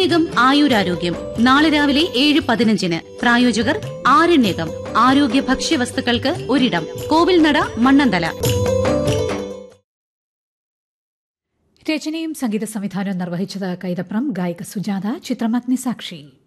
ആരണ്യകം ആയുരാരോഗ്യം നാളെ രാവിലെ 7:15. പ്രായോജകർ ആരണ്യകം ആരോഗ്യ ഭക്ഷ്യവസ്തുക്കൾക്ക് ഒരിടം. കോവിൽനട, മണ്ണന്തല. രചനയും സംഗീത സംവിധാനവും നിർവഹിച്ചത് കൈതപ്രം, ഗായിക സുജാത, ചിത്രം അഗ്നിസാക്ഷി.